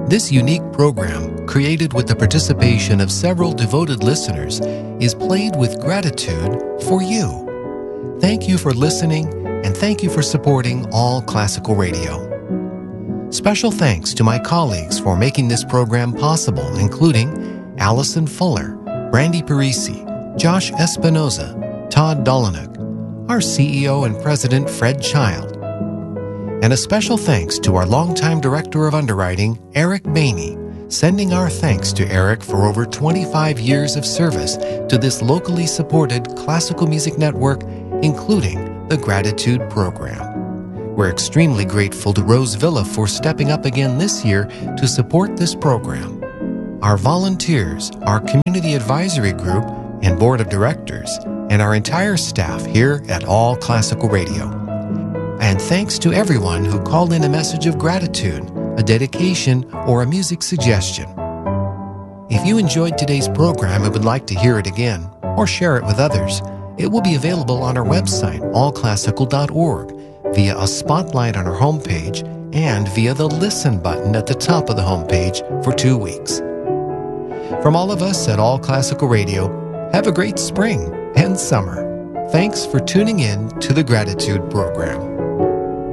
This unique program, created with the participation of several devoted listeners, is played with gratitude for you. Thank you for listening, and thank you for supporting All Classical Radio. Special thanks to my colleagues for making this program possible, including Allison Fuller, Brandy Parisi, Josh Espinoza, Todd Dolinek, our CEO and President Fred Child. And a special thanks to our longtime Director of Underwriting, Eric Bainey, sending our thanks to Eric for over 25 years of service to this locally supported classical music network, including the Gratitude Program. We're extremely grateful to Rose Villa for stepping up again this year to support this program. Our volunteers, our community advisory group and board of directors, and our entire staff here at All Classical Radio. And thanks to everyone who called in a message of gratitude, a dedication, or a music suggestion. If you enjoyed today's program and would like to hear it again, or share it with others, it will be available on our website, allclassical.org, via a spotlight on our homepage, and via the Listen button at the top of the homepage for 2 weeks. From all of us at All Classical Radio, have a great spring and summer. Thanks for tuning in to the Gratitude Program.